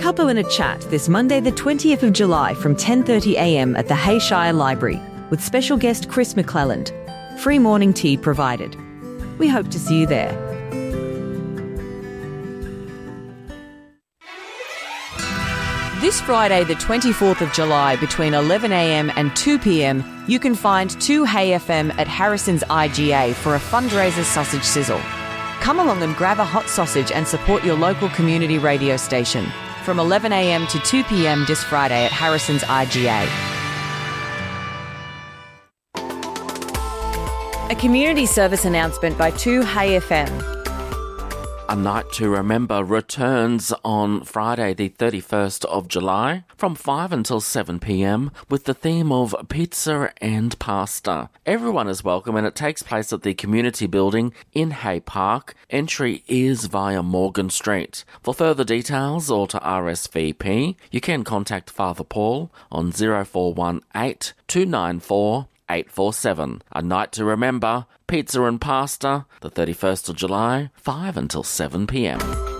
Couple in a Chat this Monday the 20th of July from 10:30am at the Hayshire Library with special guest Chris McClelland. Free morning tea provided. We hope to see you there. This Friday the 24th of July between 11am and 2pm you can find 2Hey FM at Harrison's IGA for a fundraiser sausage sizzle. Come along and grab a hot sausage and support your local community radio station from 11am to 2pm this Friday at Harrison's IGA. A community service announcement by 2Hey FM. A Night to Remember returns on Friday the 31st of July from 5 until 7pm with the theme of pizza and pasta. Everyone is welcome and it takes place at the community building in Hay Park. Entry is via Morgan Street. For further details or to RSVP, you can contact Father Paul on 0418 294 847. A Night to Remember, pizza and pasta, the 31st of July, 5 until 7pm.